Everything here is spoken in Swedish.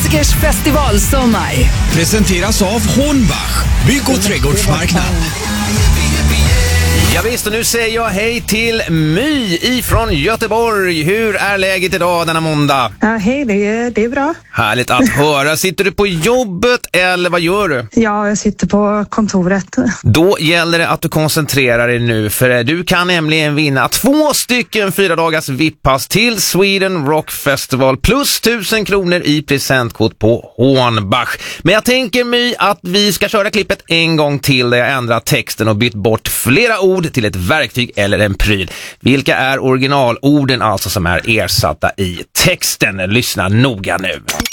Klassikers festivalsommar. Presenteras av Hornbach, bygg- och trädgårdsmarknad. Ja visst, och nu säger jag hej till My ifrån Göteborg. Hur är läget idag denna måndag? Ja, hej, det är bra. Härligt att höra. Sitter du på jobbet eller vad gör du? Ja, jag sitter på kontoret. Då gäller det att du koncentrerar dig nu, för du kan nämligen vinna 2 stycken 4 dagars VIP-pass till Sweden Rock Festival plus 1000 kronor i presentkort på Hornbach. Men jag tänker My att vi ska köra klippet en gång till där jag ändrar texten och bytt bort flera ord till ett verktyg eller en pryl. Vilka är originalorden alltså som är ersatta i texten? Lyssna noga nu.